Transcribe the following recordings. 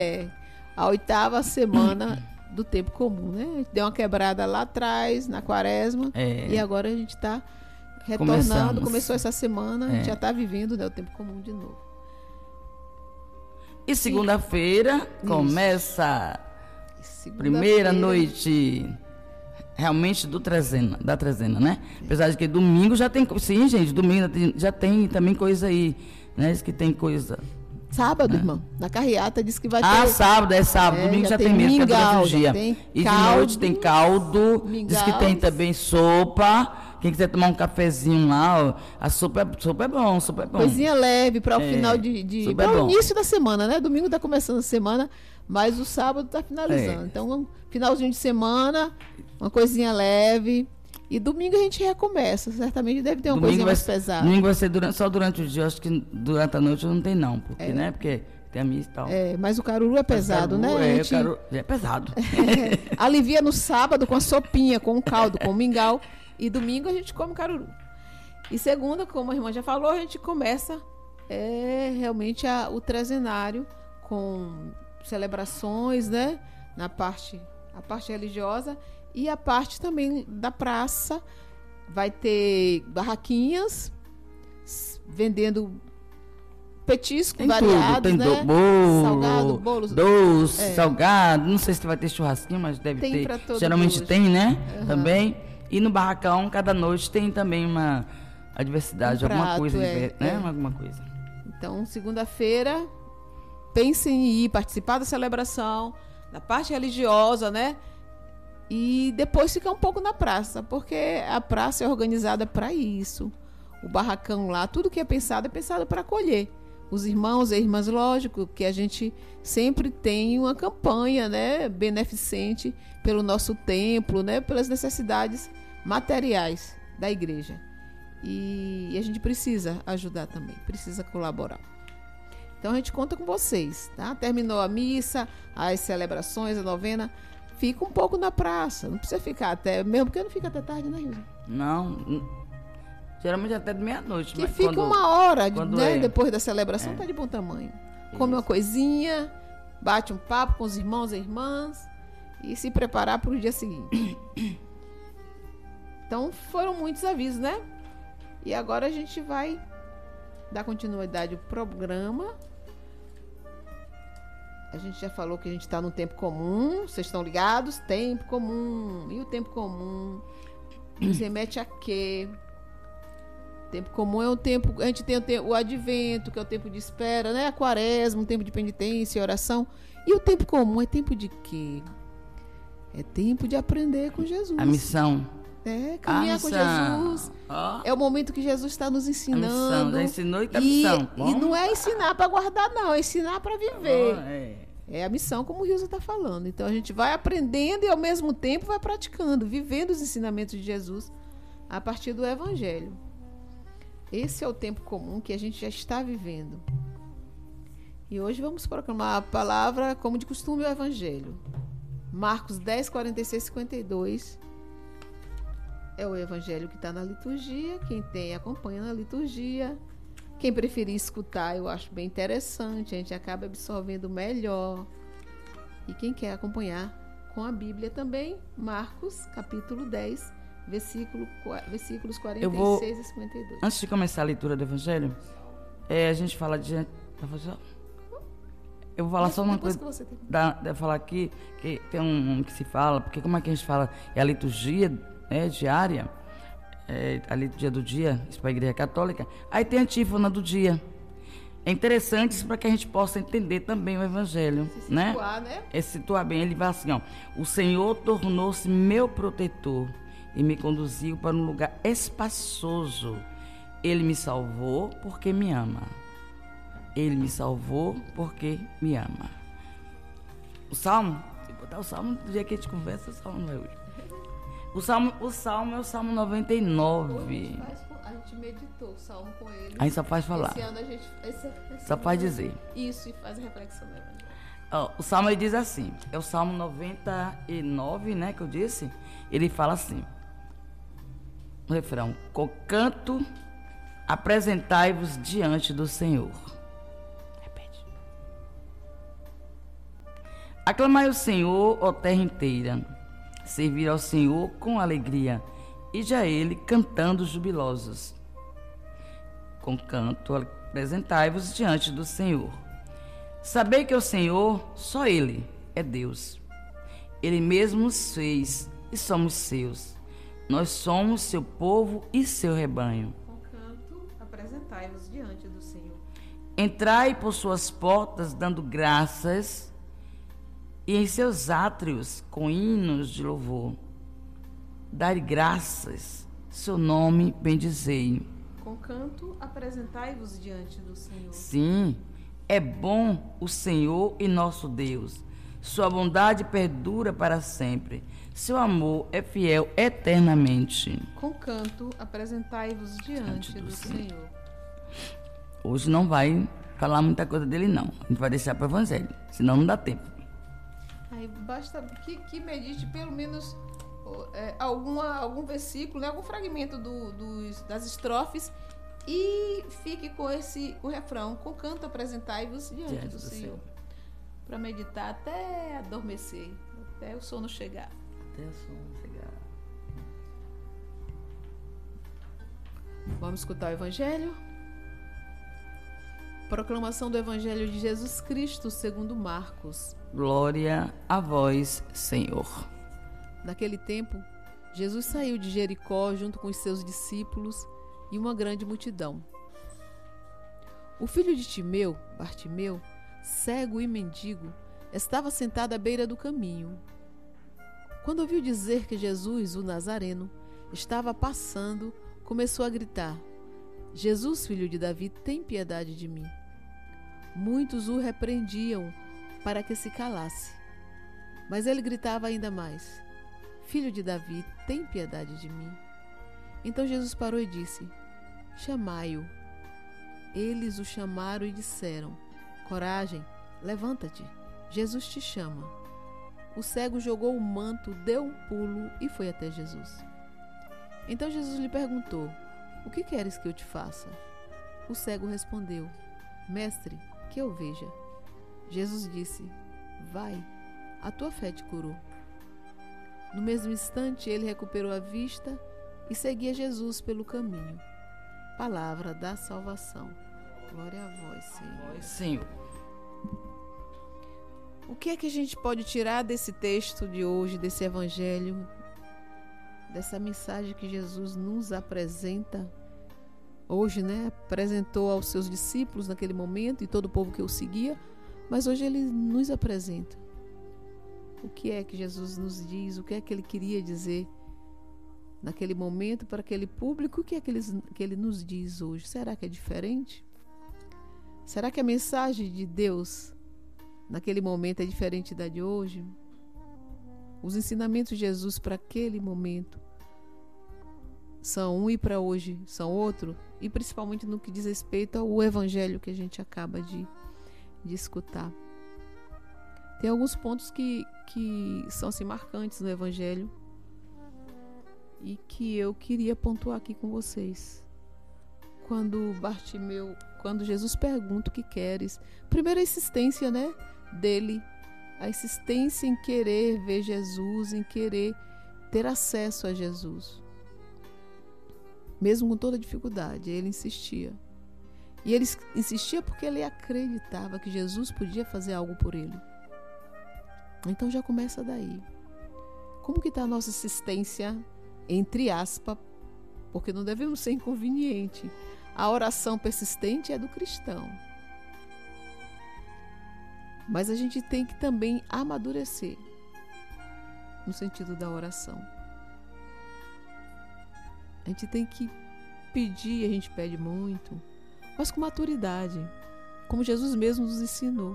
a 8ª semana do tempo comum, né? A gente deu uma quebrada lá atrás, na quaresma, e agora a gente está retornando. Começou essa semana, a gente já está vivendo, né, o tempo comum de novo. E segunda-feira começa primeira noite realmente da trezena, né? Apesar de que domingo já tem... Sim, gente, domingo já tem também coisa aí, né? Diz que tem coisa... Sábado, irmão, na carreata diz que vai ter... sábado, domingo já tem mesmo, que é durante o dia. E caldo, de noite tem caldo, mingau. Diz que tem também sopa. Quem quiser tomar um cafezinho lá, ó, a sopa é bom. Coisinha leve para o final para o início da semana, né? Domingo está começando a semana, mas o sábado está finalizando. Então, finalzinho de semana, uma coisinha leve. E domingo a gente recomeça. Certamente deve ter uma coisinha mais pesada. Domingo vai ser só durante o dia. Acho que durante a noite não tem, não. Porque, né? Porque tem a missa e tal. Mas o caruru é pesado, né? O caruru é pesado. Alivia no sábado com a sopinha, com o caldo, com o mingau. E domingo a gente come caruru. E segunda, como a irmã já falou, a gente começa realmente o trezenário com celebrações, né? A parte religiosa. E a parte também da praça. Vai ter barraquinhas vendendo petisco variados, tem né? Bolo, salgado, bolos, doce, salgado. Não sei se vai ter churrasquinho, mas deve ter. Geralmente gosto. Tem, né? Também. E no barracão, cada noite tem também a diversidade, alguma coisa, né? Alguma coisa. Então, segunda-feira, pensem em ir participar da celebração, da parte religiosa, né? E depois ficar um pouco na praça, porque a praça é organizada para isso. O barracão lá, tudo que é pensado para acolher os irmãos e irmãs, lógico, que a gente sempre tem uma campanha, né, beneficente pelo nosso templo, né, pelas necessidades materiais da igreja. E a gente precisa ajudar também, precisa colaborar. Então a gente conta com vocês, tá? Terminou a missa, as celebrações, a novena. Fica um pouco na praça, não precisa ficar até, mesmo porque não fica até tarde, né, Rilson? Não, geralmente até de meia-noite. Que fica uma hora, né, depois da celebração, tá de bom tamanho. Come uma coisinha, bate um papo com os irmãos e irmãs e se preparar para o dia seguinte. Então, foram muitos avisos, né? E agora a gente vai dar continuidade ao programa. A gente já falou que a gente está no tempo comum. Vocês estão ligados? Tempo comum. E o tempo comum nos remete a quê? Tempo comum é um tempo... A gente tem o advento, que é o tempo de espera, né? A quaresma, um tempo de penitência e oração. E o tempo comum é tempo de quê? É tempo de aprender com Jesus. A missão. Caminhar com Jesus. É o momento que Jesus está nos ensinando. A missão, já ensinou e está missão. E não é ensinar para guardar, não. É ensinar para viver. É a missão, como o Rilson está falando. Então, a gente vai aprendendo e, ao mesmo tempo, vai praticando, vivendo os ensinamentos de Jesus a partir do Evangelho. Esse é o tempo comum que a gente já está vivendo. E hoje vamos proclamar a palavra, como de costume, o Evangelho. Marcos 10, 46, 52. É o Evangelho que está na liturgia. Quem tem, acompanha na liturgia. Quem preferir escutar, eu acho bem interessante. A gente acaba absorvendo melhor. E quem quer acompanhar com a Bíblia também, Marcos, capítulo 10, versículos 46 e 52. Antes de começar a leitura do Evangelho, a gente fala de... Eu vou falar só uma coisa. Eu falar aqui, que tem um que se fala, porque como é que a gente fala? É a liturgia diária. A liturgia do dia, isso para a Igreja Católica. Aí tem a antífona do dia. É interessante isso para que a gente possa entender também o Evangelho, né? Situar bem. Ele vai assim, ó: o Senhor tornou-se meu protetor e me conduziu para um lugar espaçoso. Ele me salvou porque me ama. Ele me salvou porque me ama. O Salmo, se botar o Salmo do dia que a gente conversa, o Salmo não é hoje. O Salmo é o Salmo 99. A gente meditou o Salmo com ele. Aí só faz falar. Esse ano a gente... Só faz dizer. Isso, e faz a reflexão do Evangelho. O Salmo, ele diz assim, é o Salmo 99, né, que eu disse. Ele fala assim, no refrão: com canto apresentai-vos diante do Senhor. Aclamai o Senhor, ó terra inteira. Servir ao Senhor com alegria, e já Ele cantando jubilosos. Com canto apresentai-vos diante do Senhor. Sabei que o Senhor, só Ele, é Deus. Ele mesmo nos fez e somos seus. Nós somos seu povo e seu rebanho. Com canto apresentai-vos diante do Senhor. Entrai por suas portas dando graças, e em seus átrios com hinos de louvor. Dai graças, seu nome bendizei. Com canto apresentai-vos diante do Senhor. Sim, é bom o Senhor e nosso Deus. Sua bondade perdura para sempre. Seu amor é fiel eternamente. Com canto apresentai-vos diante do Senhor. Hoje não vai falar muita coisa dele, não. A gente vai deixar para o Evangelho, senão não dá tempo. Aí basta que medite pelo menos algum versículo, né, algum fragmento das estrofes e fique com o refrão. Com canto apresentai-vos diante do Senhor. Para meditar até adormecer, até o sono chegar. Até o sono chegar. Vamos escutar o Evangelho? Proclamação do Evangelho de Jesus Cristo segundo Marcos. Glória a vós, Senhor. Naquele tempo, Jesus saiu de Jericó junto com os seus discípulos e uma grande multidão. O filho de Timeu, Bartimeu, cego e mendigo, estava sentado à beira do caminho. Quando ouviu dizer que Jesus, o Nazareno, estava passando, começou a gritar: Jesus, filho de Davi, tem piedade de mim. Muitos o repreendiam para que se calasse. Mas ele gritava ainda mais: Filho de Davi, tem piedade de mim. Então Jesus parou e disse: Chamai-o. Eles o chamaram e disseram: Coragem, levanta-te, Jesus te chama. O cego jogou o manto, deu um pulo e foi até Jesus. Então Jesus lhe perguntou: O que queres que eu te faça? O cego respondeu: Mestre, que eu veja. Jesus disse: Vai, a tua fé te curou. No mesmo instante, ele recuperou a vista e seguia Jesus pelo caminho. Palavra da salvação. Glória a vós, Senhor. Senhor. O que é que a gente pode tirar desse texto de hoje, desse evangelho, dessa mensagem que Jesus nos apresenta hoje, né? Apresentou aos seus discípulos naquele momento e todo o povo que o seguia, mas hoje ele nos apresenta. O que é que Jesus nos diz? O que é que ele queria dizer naquele momento para aquele público? O que é que ele nos diz hoje? Será que é diferente? Será que a mensagem de Deus naquele momento é diferente da de hoje? Os ensinamentos de Jesus para aquele momento são um e para hoje são outro? E principalmente no que diz respeito ao evangelho que a gente acaba de escutar. Tem alguns pontos que são assim, marcantes no evangelho e que eu queria pontuar aqui com vocês. Quando Jesus pergunta o que queres, primeiro a insistência, né, dele, a insistência em querer ver Jesus, em querer ter acesso a Jesus. Mesmo com toda dificuldade, ele insistia. E ele insistia porque ele acreditava que Jesus podia fazer algo por ele. Então já começa daí. Como que está a nossa insistência, entre aspas, porque não devemos ser inconveniente. A oração persistente é do cristão. Mas a gente tem que também amadurecer no sentido da oração. A gente tem que pedir, a gente pede muito, mas com maturidade, como Jesus mesmo nos ensinou.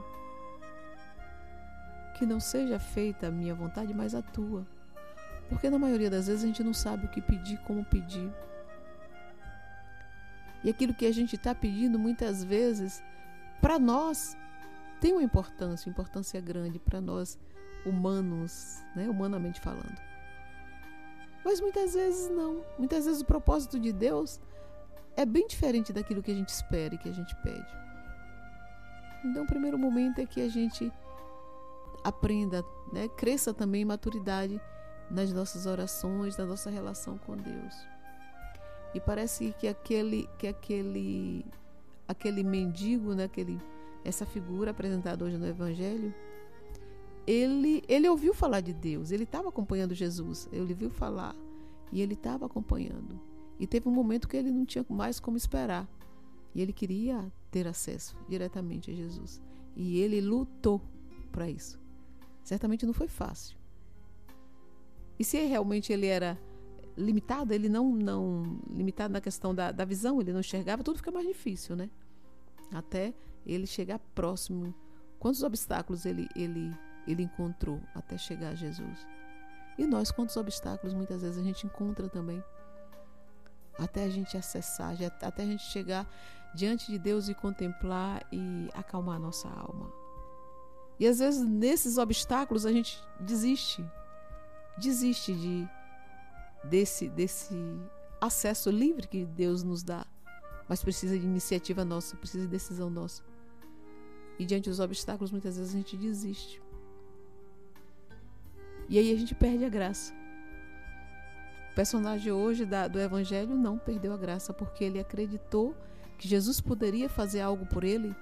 Que não seja feita a minha vontade, mas a tua. Porque na maioria das vezes a gente não sabe o que pedir, como pedir. E aquilo que a gente está pedindo, muitas vezes, para nós, tem uma importância grande para nós humanos, né? Humanamente falando. Mas muitas vezes não. Muitas vezes o propósito de Deus é bem diferente daquilo que a gente espera e que a gente pede. Então o primeiro momento é que a gente aprenda, né? Cresça também em maturidade nas nossas orações, na nossa relação com Deus. E parece que aquele mendigo, né? Essa figura apresentada hoje no Evangelho, ele ouviu falar de Deus, ele estava acompanhando Jesus, ele ouviu falar e ele estava acompanhando. E teve um momento que ele não tinha mais como esperar. E ele queria ter acesso diretamente a Jesus. E ele lutou para isso. Certamente não foi fácil. E se realmente ele era limitado, ele não limitado na questão da visão, ele não enxergava, tudo fica mais difícil, né? Até ele chegar próximo. Quantos obstáculos ele encontrou até chegar a Jesus? E nós, quantos obstáculos muitas vezes a gente encontra também? Até a gente acessar, até a gente chegar diante de Deus e contemplar e acalmar a nossa alma. E às vezes nesses obstáculos a gente desiste desse acesso livre que Deus nos dá, mas precisa de iniciativa nossa, precisa de decisão nossa. E diante dos obstáculos muitas vezes a gente desiste. E aí a gente perde a graça. O personagem hoje do Evangelho não perdeu a graça, porque ele acreditou que Jesus poderia fazer algo por ele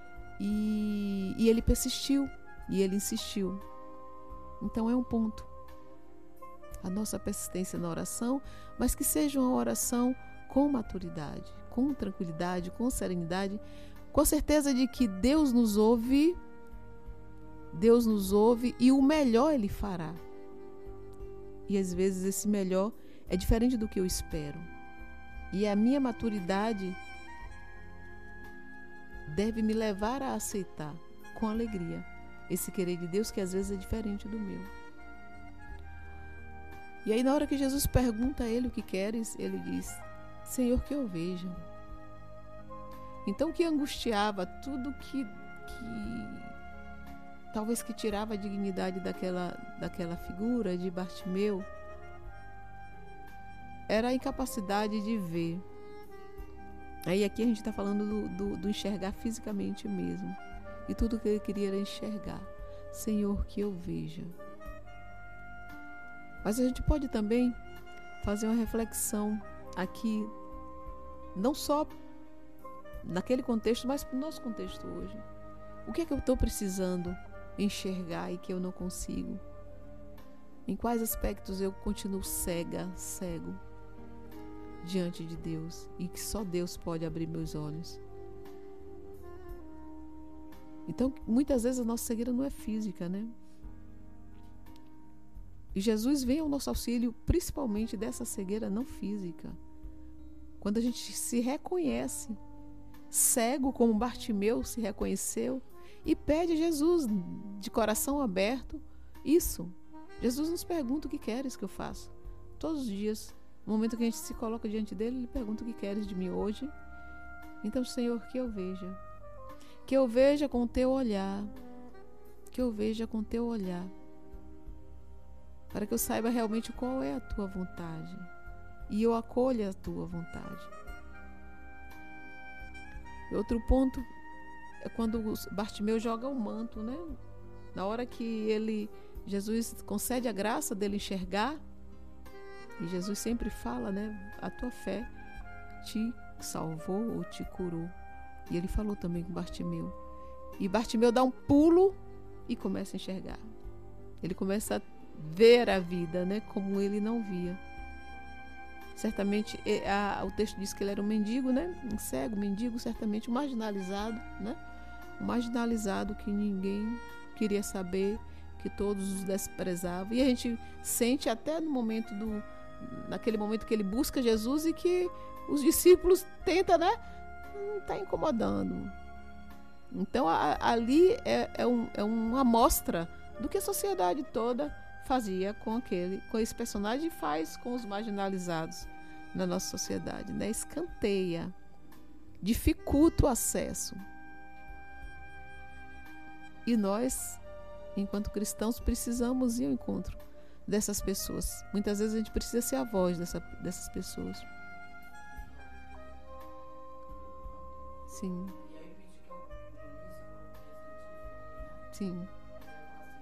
e ele persistiu e ele insistiu. Então é um ponto. A nossa persistência na oração, mas que seja uma oração com maturidade, com tranquilidade, com serenidade, com a certeza de que Deus nos ouve e o melhor Ele fará. E às vezes esse melhor é diferente do que eu espero. E a minha maturidade deve me levar a aceitar com alegria esse querer de Deus, que às vezes é diferente do meu. E aí na hora que Jesus pergunta a ele o que queres, ele diz: Senhor, que eu veja. Então o que angustiava, tudo que talvez que tirava a dignidade daquela figura de Bartimeu, era a incapacidade de ver. Aí aqui a gente está falando do enxergar fisicamente mesmo. E tudo que ele queria era enxergar. Senhor, que eu veja. Mas a gente pode também fazer uma reflexão aqui, não só naquele contexto, mas no nosso contexto hoje. O que é que eu estou precisando enxergar e que eu não consigo? Em quais aspectos eu continuo cego diante de Deus e que só Deus pode abrir meus olhos? Então, muitas vezes a nossa cegueira não é física, né? E Jesus vem ao nosso auxílio principalmente dessa cegueira não física. Quando a gente se reconhece cego, como Bartimeu se reconheceu, e pede a Jesus de coração aberto isso. Jesus nos pergunta: o que queres que eu faça? Todos os dias, no momento que a gente se coloca diante dele, ele pergunta: o que queres de mim hoje? Então, Senhor, que eu veja com o teu olhar, para que eu saiba realmente qual é a tua vontade e eu acolha a tua vontade. E outro ponto é quando Bartimeu joga o manto, né? Na hora que Jesus concede a graça dele enxergar, e Jesus sempre fala, né? A tua fé te salvou ou te curou. E ele falou também com Bartimeu. E Bartimeu dá um pulo e começa a enxergar. Ele começa a ver a vida, né? Como ele não via. Certamente, o texto diz que ele era um mendigo, né? Um cego, mendigo, certamente um marginalizado, né? Um marginalizado que ninguém queria saber, que todos os desprezavam. E a gente sente até naquele momento que ele busca Jesus e que os discípulos tentam, né? Não está incomodando. Então ali é uma amostra do que a sociedade toda fazia com esse personagem e faz com os marginalizados na nossa sociedade, né? Escanteia, dificulta o acesso. E nós, enquanto cristãos, precisamos ir ao encontro dessas pessoas. Muitas vezes a gente precisa ser a voz dessas pessoas. Sim. Sim.